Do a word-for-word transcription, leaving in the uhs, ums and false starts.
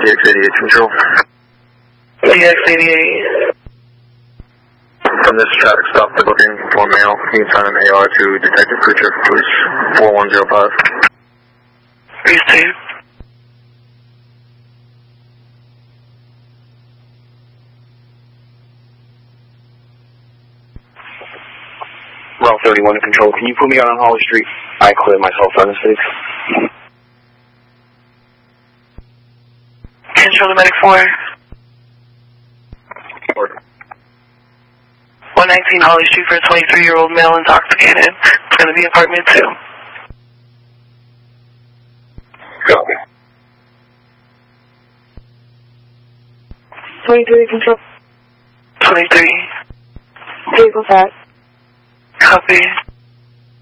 D X eighty-eight control. D X eighty-eight. From this traffic stop, the booking for male, can you sign an A R to Detective Kucher, police four one zero five. Please two. Route thirty-one to control. Can you put me on Holly Street? I cleared myself on the six. Control to medic four. Order. one nineteen Holly Street for a twenty-three-year-old male intoxicated. It's going to be apartment two. Copy. twenty-three control. twenty-three. Vehicle set. Copy.